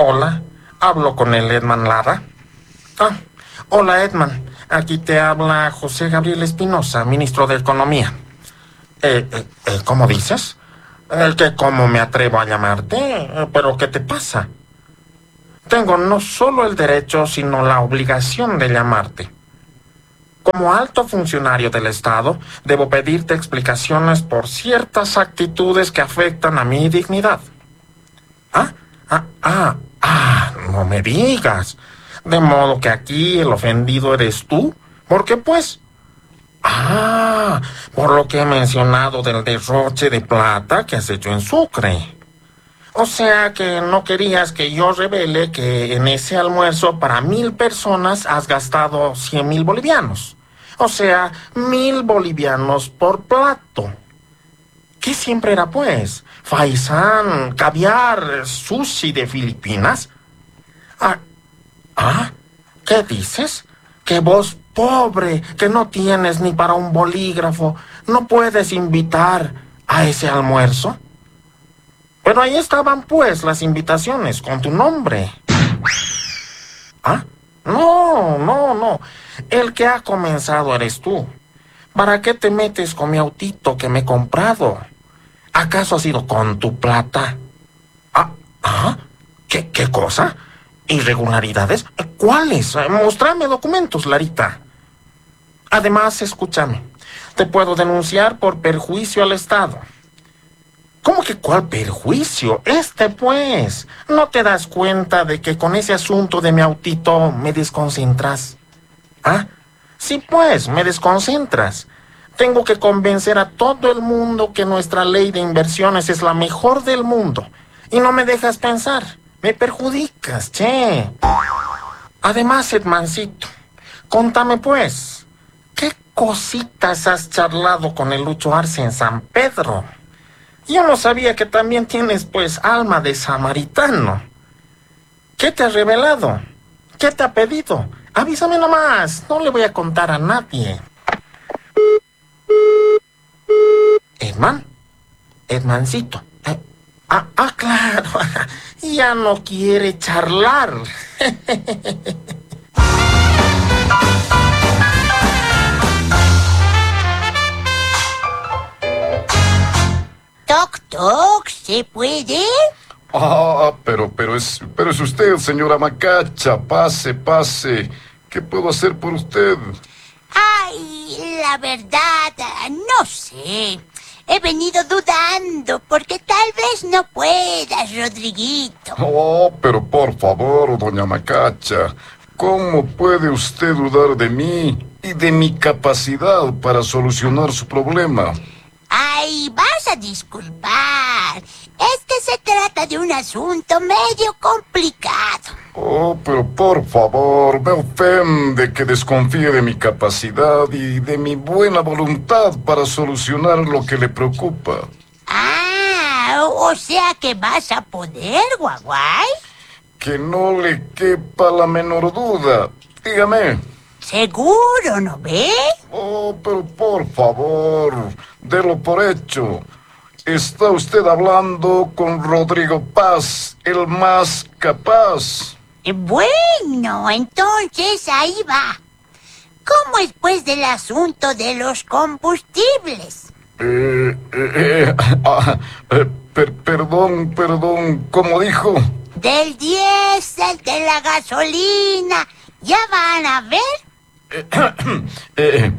Hola, hablo con el Edman Lara. Ah, hola Edman, aquí te habla José Gabriel Espinosa, ministro de Economía. ¿Cómo dices? ¿Cómo me atrevo a llamarte? ¿Pero qué te pasa? Tengo no solo el derecho, sino la obligación de llamarte. Como alto funcionario del Estado, debo pedirte explicaciones por ciertas actitudes que afectan a mi dignidad. No me digas. De modo que aquí el ofendido eres tú. ¿Por qué, pues? Por lo que he mencionado del derroche de plata que has hecho en Sucre. O sea que no querías que yo revele que en ese almuerzo para 1,000 personas has gastado 100,000 bolivianos. O sea, 1,000 bolivianos por plato. ¿Qué siempre era, pues? Faisán, caviar, sushi de Filipinas. ¿Qué dices? Que vos, pobre, que no tienes ni para un bolígrafo, no puedes invitar a ese almuerzo. Pero ahí estaban, pues, las invitaciones con tu nombre. No. El que ha comenzado eres tú. ¿Para qué te metes con mi autito que me he comprado? ¿Acaso ha sido con tu plata? ¿Qué cosa? ¿Irregularidades? ¿Cuáles? Mostrame documentos, Larita. Además, escúchame. Te puedo denunciar por perjuicio al Estado. ¿Cómo que cuál perjuicio? Pues. ¿No te das cuenta de que con ese asunto de mi autito me desconcentras? Sí, pues, me desconcentras. Tengo que convencer a todo el mundo que nuestra ley de inversiones es la mejor del mundo. Y no me dejas pensar. Me perjudicas, che. Además, Edmancito, contame, pues, ¿qué cositas has charlado con el Lucho Arce en San Pedro? Yo no sabía que también tienes, pues, alma de samaritano. ¿Qué te ha revelado? ¿Qué te ha pedido? Avísame nomás, no le voy a contar a nadie. Edmancito. Claro, ya no quiere charlar. Toc, toc, ¿se puede? Pero es usted, señora Macacha. Pase. ¿Qué puedo hacer por usted? Ay, la verdad, no sé. He venido dudando porque tal vez no puedas, Rodriguito. Pero por favor, doña Macacha, ¿cómo puede usted dudar de mí y de mi capacidad para solucionar su problema? Ay, vas a disculpar. Es que se trata de un asunto medio complicado. Pero por favor, me ofende que desconfíe de mi capacidad y de mi buena voluntad para solucionar lo que le preocupa. O sea que vas a poder, Guaguay. Que no le quepa la menor duda. Dígame. ¿Seguro, no ve? Pero por favor, délo por hecho. Está usted hablando con Rodrigo Paz, el más capaz. Bueno, entonces ahí va. ¿Cómo es pues del asunto de los combustibles? Perdón, ¿cómo dijo? Del diésel, de la gasolina. ¿Ya van a ver?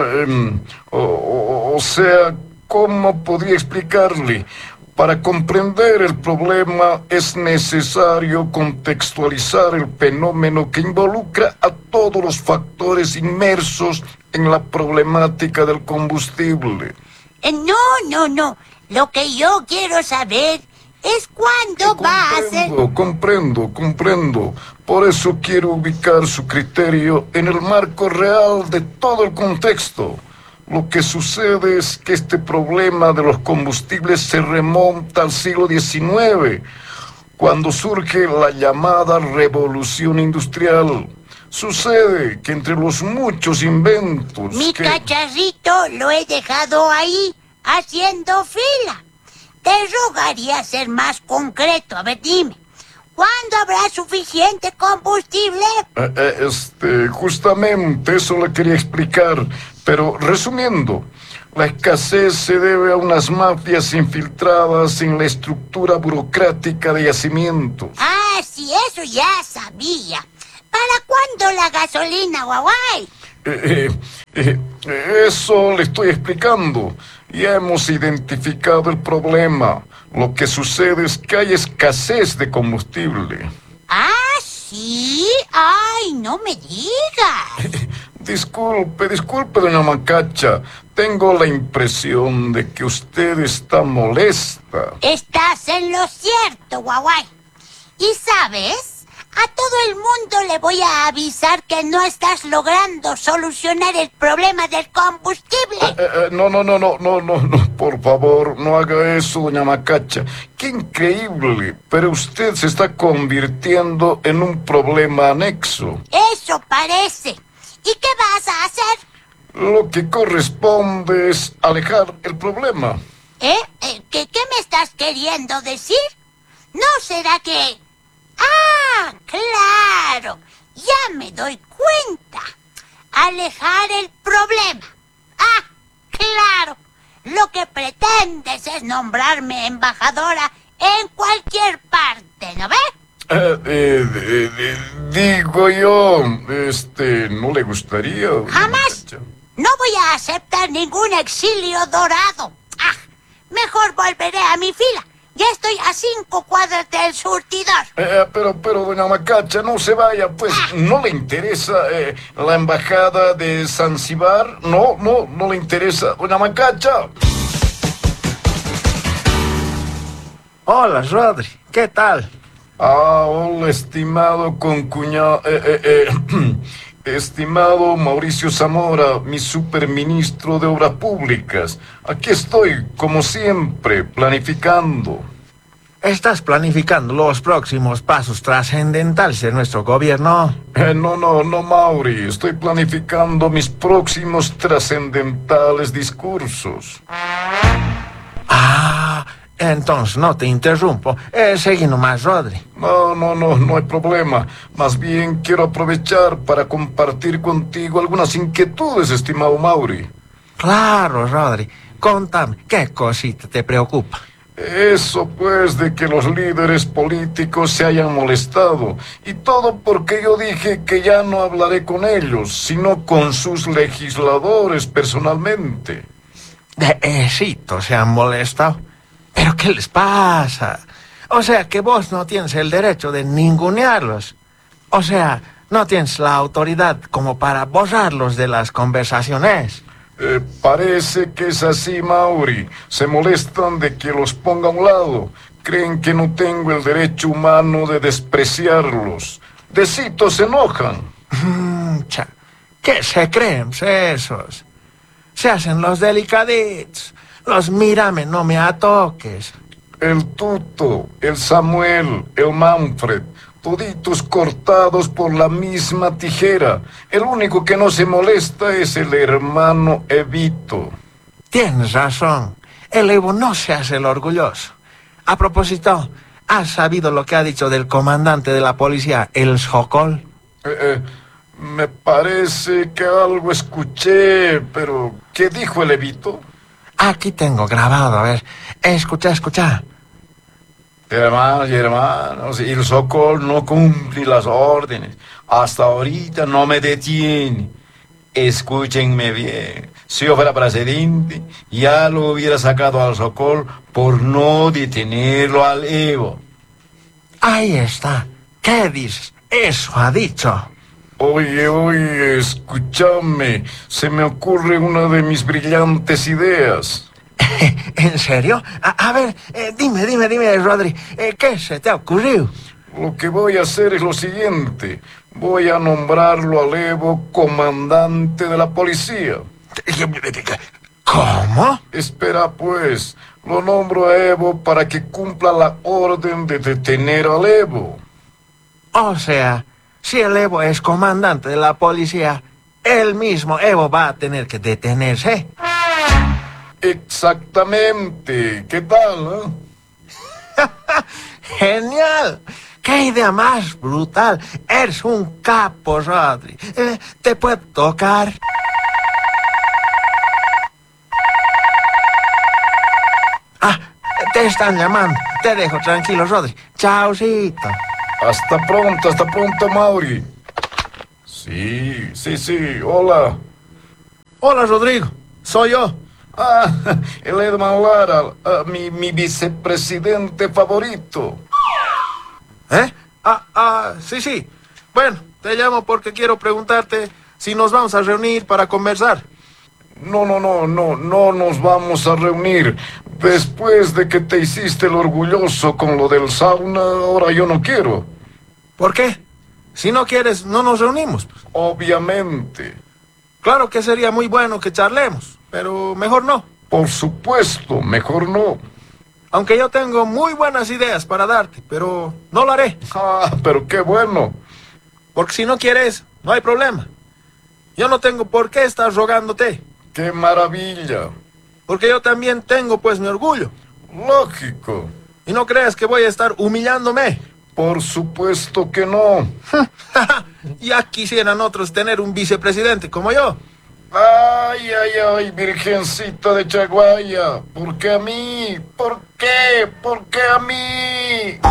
O sea, ¿cómo podría explicarle? Para comprender el problema es necesario contextualizar el fenómeno que involucra a todos los factores inmersos en la problemática del combustible. No. Lo que yo quiero saber es cuándo va a ser... Comprendo. Por eso quiero ubicar su criterio en el marco real de todo el contexto. Lo que sucede es que este problema de los combustibles se remonta al siglo XIX, cuando surge la llamada revolución industrial. Sucede que entre los muchos inventos Mi cacharrito lo he dejado ahí, haciendo fila. Te rogaría ser más concreto. A ver, dime, cuándo habrá suficiente combustible? Justamente eso le quería explicar. Pero resumiendo, la escasez se debe a unas mafias infiltradas en la estructura burocrática de yacimientos. Ah, sí, eso ya sabía. ¿Para cuándo la gasolina, guaguay? Eso le estoy explicando. Ya hemos identificado el problema. Lo que sucede es que hay escasez de combustible. Ah, sí. Ay, no me digas. Disculpe, doña Macacha. Tengo la impresión de que usted está molesta. Estás en lo cierto, guaguay. ¿Y sabes? A todo el mundo le voy a avisar que no estás logrando solucionar el problema del combustible. No. Por favor, no haga eso, doña Macacha. ¡Qué increíble! Pero usted se está convirtiendo en un problema anexo. Eso parece. ¿Y qué vas a hacer? Lo que corresponde es alejar el problema. ¿Qué me estás queriendo decir? ¿No será que...? ¡Ah, claro! Ya me doy cuenta. Alejar el problema. ¡Ah, claro! Lo que pretendes es nombrarme embajadora en cualquier parte, ¿no ves? Digo yo, ¿no le gustaría? ¡Jamás! No voy a aceptar ningún exilio dorado. ¡Ah! Mejor volveré a mi fila. Ya estoy a 5 cuadras del surtidor. Pero, doña Macacha, no se vaya, pues. ¿No le interesa la embajada de Zanzíbar? No le interesa, doña Macacha. Hola, Rodri. ¿Qué tal? Hola, estimado concuñado... Estimado Mauricio Zamora, mi superministro de Obras Públicas, aquí estoy, como siempre, planificando. ¿Estás planificando los próximos pasos trascendentales de nuestro gobierno? No, Mauri, estoy planificando mis próximos trascendentales discursos. Entonces no te interrumpo. Seguí nomás, Rodri. No hay problema. Más bien quiero aprovechar para compartir contigo algunas inquietudes, estimado Mauri. Claro, Rodri. Contame, ¿qué cosita te preocupa? Eso pues de que los líderes políticos se hayan molestado. Y todo porque yo dije que ya no hablaré con ellos, sino con sus legisladores personalmente. De esito se han molestado. ¿Pero qué les pasa? O sea, que vos no tienes el derecho de ningunearlos. O sea, no tienes la autoridad como para borrarlos de las conversaciones. Parece que es así, Mauri. Se molestan de que los ponga a un lado. Creen que no tengo el derecho humano de despreciarlos. De cito se enojan. ¿Qué se creen esos? Se hacen los delicaditos. Los mírame, no me atoques. El Tuto, el Samuel, el Manfred, toditos cortados por la misma tijera. El único que no se molesta es el hermano Evito. Tienes razón. El Evo no se hace el orgulloso. A propósito, ¿has sabido lo que ha dicho del comandante de la policía, el Sokol? Me parece que algo escuché, pero ¿qué dijo el Evito? Aquí tengo grabado, a ver. Escucha. Hermanos y hermanos, el Sokol no cumple las órdenes. Hasta ahorita no me detiene. Escúchenme bien. Si yo fuera presidente, ya lo hubiera sacado al Sokol por no detenerlo al Evo. Ahí está. ¿Qué dices? Eso ha dicho. Oye, escúchame. Se me ocurre una de mis brillantes ideas. ¿En serio? A ver, dime, Rodri. ¿Qué se te ha ocurrido? Lo que voy a hacer es lo siguiente. Voy a nombrarlo al Evo comandante de la policía. ¿Cómo? Espera, pues. Lo nombro a Evo para que cumpla la orden de detener al Evo. O sea, si el Evo es comandante de la policía, el mismo Evo va a tener que detenerse. Exactamente. ¿Qué tal, ¡Genial! ¡Qué ¡Qué idea más brutal! Eres un capo, Rodri. ¿Te puedo tocar? Ah, te están llamando. Te dejo tranquilo, Rodri. Chaucito. Hasta pronto, Mauri. Sí, hola. Hola, Rodrigo. Soy yo. Ah, el Edman Lara, mi vicepresidente favorito. ¿Eh? Sí. Bueno, te llamo porque quiero preguntarte si nos vamos a reunir para conversar. No nos vamos a reunir. Después de que te hiciste el orgulloso con lo del sauna, ahora yo no quiero. ¿Por qué? Si no quieres, no nos reunimos. Obviamente. Claro que sería muy bueno que charlemos, pero mejor no. Por supuesto, mejor no. Aunque yo tengo muy buenas ideas para darte, pero no lo haré. Ah, pero qué bueno. Porque si no quieres, no hay problema. Yo no tengo por qué estar rogándote. ¡Qué maravilla! Porque yo también tengo, pues, mi orgullo. Lógico. Y no creas que voy a estar humillándome. Por supuesto que no. Ya quisieran otros tener un vicepresidente como yo. Ay, virgencita de Chaguaya. ¿Por qué a mí? ¿Por qué? ¿Por qué a mí?